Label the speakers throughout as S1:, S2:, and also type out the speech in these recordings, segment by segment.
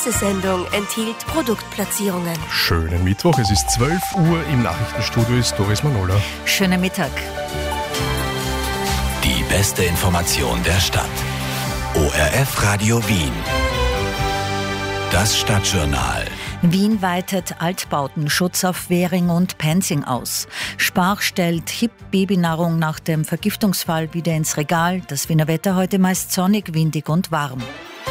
S1: Diese Sendung enthielt Produktplatzierungen.
S2: Schönen Mittwoch, es ist 12 Uhr, im Nachrichtenstudio ist Doris Manola.
S3: Schönen Mittag.
S4: Die beste Information der Stadt. ORF Radio Wien. Das Stadtjournal.
S3: Wien weitet Altbautenschutz auf Währing und Penzing aus. Spar stellt HIP-Babynahrung nach dem Vergiftungsfall wieder ins Regal. Das Wiener Wetter heute meist sonnig, windig und warm.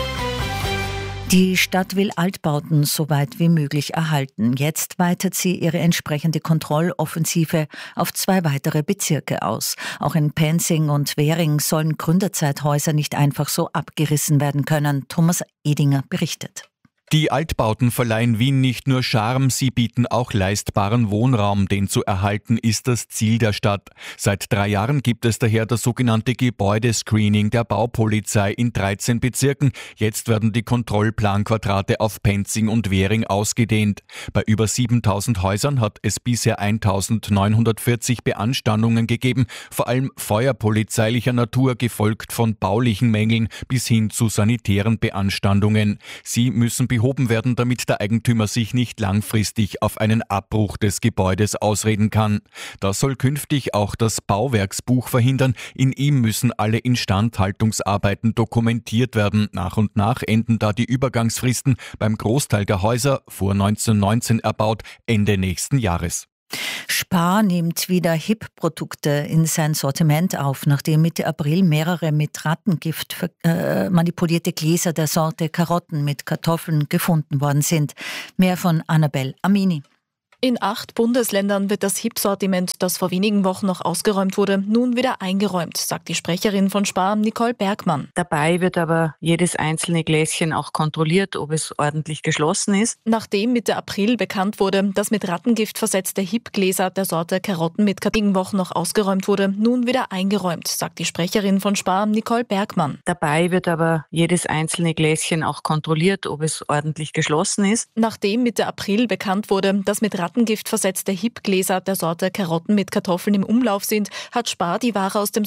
S3: Die Stadt will Altbauten so weit wie möglich erhalten. Jetzt weitet sie ihre entsprechende Kontrolloffensive auf 2 weitere Bezirke aus. Auch in Penzing und Währing sollen Gründerzeithäuser nicht einfach so abgerissen werden können. Thomas Edinger berichtet.
S5: Die Altbauten verleihen Wien nicht nur Charme, sie bieten auch leistbaren Wohnraum. Den zu erhalten ist das Ziel der Stadt. Seit 3 Jahren gibt es daher das sogenannte Gebäudescreening der Baupolizei in 13 Bezirken. Jetzt werden die Kontrollplanquadrate auf Penzing und Währing ausgedehnt. Bei über 7000 Häusern hat es bisher 1940 Beanstandungen gegeben, vor allem feuerpolizeilicher Natur, gefolgt von baulichen Mängeln bis hin zu sanitären Beanstandungen. Sie müssen behoben werden, damit der Eigentümer sich nicht langfristig auf einen Abbruch des Gebäudes ausreden kann. Das soll künftig auch das Bauwerksbuch verhindern. In ihm müssen alle Instandhaltungsarbeiten dokumentiert werden. Nach und nach enden da die Übergangsfristen beim Großteil der Häuser, vor 1919 erbaut, Ende nächsten Jahres.
S3: Spar nimmt wieder HIP-Produkte in sein Sortiment auf, nachdem Mitte April mehrere mit Rattengift manipulierte Gläser der Sorte Karotten mit Kartoffeln gefunden worden sind. Mehr von Annabel Amini.
S6: In 8 Bundesländern wird das HIP-Sortiment, das vor wenigen Wochen noch ausgeräumt wurde, nun wieder eingeräumt, sagt die Sprecherin von Spar, Nicole Bergmann.
S7: Dabei wird aber jedes einzelne Gläschen auch kontrolliert, ob es ordentlich geschlossen ist.
S6: Nachdem Mitte April bekannt wurde, dass mit Rattengift versetzte HIP-Gläser der Sorte Karotten mit wenigen Wochen noch ausgeräumt wurde, nun wieder eingeräumt, sagt die Sprecherin von Spar, Nicole Bergmann.
S7: Dabei wird aber jedes einzelne Gläschen auch kontrolliert, ob es ordentlich geschlossen ist.
S6: Nachdem Mitte April bekannt wurde, dass mit Rattengift versetzte HIP-Gläser der Sorte Karotten mit Kartoffeln im Umlauf sind, hat Spar die Ware aus dem